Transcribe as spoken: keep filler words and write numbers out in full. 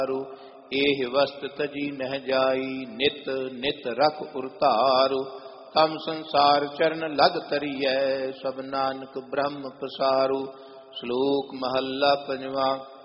एह वस्त तजी नह जाई, नित नित रख उरतारु। तम संसार चरण लग तरियै, सब नानक ब्रह्म प्रसारु। श्लोक महला पंजवा।